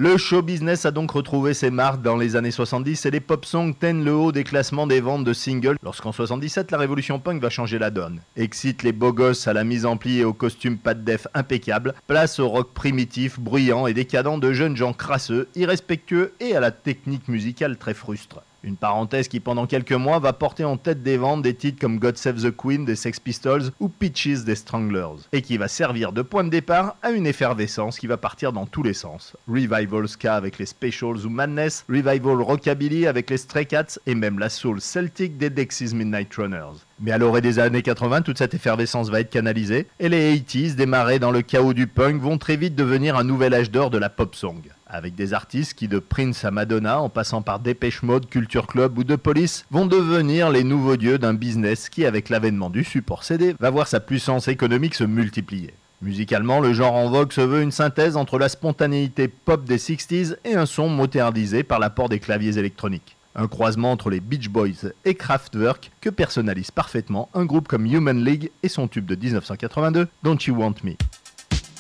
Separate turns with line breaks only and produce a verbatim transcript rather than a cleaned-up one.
Le show business a donc retrouvé ses marques dans les années soixante-dix et les pop songs tiennent le haut des classements des ventes de singles lorsqu'en soixante-dix-sept la révolution punk va changer la donne. Excite les beaux gosses à la mise en pli et au costume pas de def impeccable, place au rock primitif, bruyant et décadent de jeunes gens crasseux, irrespectueux et à la technique musicale très frustre. Une parenthèse qui pendant quelques mois va porter en tête des ventes des titres comme God Save the Queen des Sex Pistols ou Peaches des Stranglers, et qui va servir de point de départ à une effervescence qui va partir dans tous les sens. Revival ska avec les Specials ou Madness, Revival Rockabilly avec les Stray Cats et même la soul celtic des Dexys Midnight Runners. Mais à l'orée des années quatre-vingts, toute cette effervescence va être canalisée, et les eighties, démarrés dans le chaos du punk, vont très vite devenir un nouvel âge d'or de la pop song. Avec des artistes qui, de Prince à Madonna, en passant par Depeche Mode, Culture Club ou The Police, vont devenir les nouveaux dieux d'un business qui, avec l'avènement du support C D, va voir sa puissance économique se multiplier. Musicalement, le genre en vogue se veut une synthèse entre la spontanéité pop des sixties et un son modernisé par l'apport des claviers électroniques. Un croisement entre les Beach Boys et Kraftwerk que personnalise parfaitement un groupe comme Human League et son tube de dix-neuf cent quatre-vingt-deux, Don't You Want Me.